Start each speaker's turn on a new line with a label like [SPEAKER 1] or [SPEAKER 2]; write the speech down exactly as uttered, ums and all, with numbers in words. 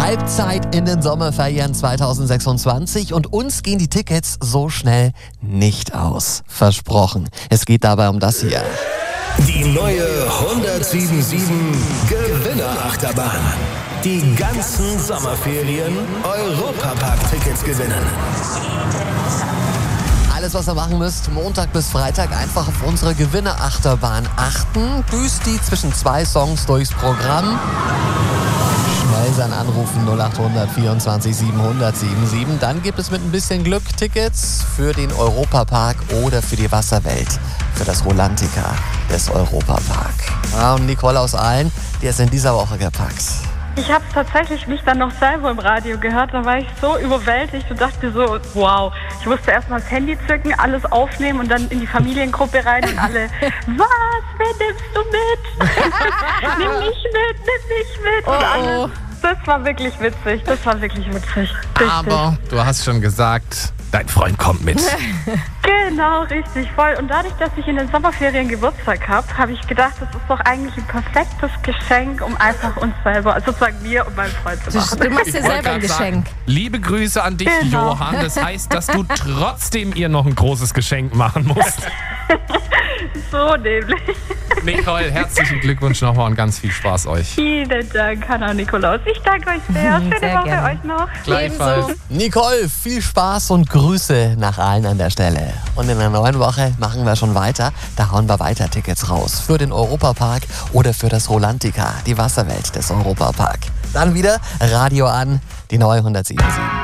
[SPEAKER 1] Halbzeit in den Sommerferien zweitausendsechsundzwanzig und uns gehen die Tickets so schnell nicht aus. Versprochen. Es geht dabei um das hier.
[SPEAKER 2] Die neue hundertsieben Gewinner-Achterbahn. Die ganzen Sommerferien Europapark-Tickets gewinnen.
[SPEAKER 1] Alles, was ihr machen müsst, Montag bis Freitag einfach auf unsere Gewinner-Achterbahn achten. Düst die zwischen zwei Songs durchs Programm. Schnell sein Anrufen null acht hundert vierundzwanzig siebenhundert siebenundsiebzig. Dann gibt es mit ein bisschen Glück Tickets für den Europapark oder für die Wasserwelt, für das Rolantica des Europapark. Ja, und Nicole aus Aalen, die ist in dieser Woche gepackt.
[SPEAKER 3] Ich habe es tatsächlich nicht dann noch selber im Radio gehört, da war ich so überwältigt und dachte so, wow. Ich musste erstmal das Handy zücken, alles aufnehmen und dann in die Familiengruppe rein und alle, was, wen nimmst du mit? Nimm mich mit, nimm mich mit. Und
[SPEAKER 4] Oh,
[SPEAKER 3] alles. Das war wirklich witzig, das war wirklich witzig. Richtig.
[SPEAKER 4] aber du hast schon gesagt, dein Freund kommt mit.
[SPEAKER 3] Genau, richtig, voll. Und dadurch, dass ich in den Sommerferien Geburtstag habe, habe ich gedacht, das ist doch eigentlich ein perfektes Geschenk, um einfach uns selber, also sozusagen mir und meinem Freund zu machen.
[SPEAKER 5] Du machst dir
[SPEAKER 4] Ich wollte
[SPEAKER 5] selber ein
[SPEAKER 4] grad sagen,
[SPEAKER 5] Geschenk.
[SPEAKER 4] liebe Grüße an dich,
[SPEAKER 3] Genau.
[SPEAKER 4] Johann. Das heißt, dass du trotzdem ihr noch ein großes Geschenk machen musst.
[SPEAKER 3] So nämlich.
[SPEAKER 4] Nicole, herzlichen Glückwunsch nochmal und ganz viel Spaß euch.
[SPEAKER 3] Vielen Dank, Hannah und Nikolaus. Ich danke euch sehr. Schöne
[SPEAKER 5] Sehr
[SPEAKER 3] Woche
[SPEAKER 5] gerne.
[SPEAKER 3] euch noch.
[SPEAKER 4] Gleichfalls.
[SPEAKER 5] Ebenso.
[SPEAKER 1] Nicole, viel Spaß und Grüße nach allen an der Stelle. Und in der neuen Woche machen wir schon weiter. Da hauen wir weiter Tickets raus. Für den Europapark oder für das Rolantica, die Wasserwelt des Europapark. Dann wieder Radio an, die neue hundertsieben Komma sieben.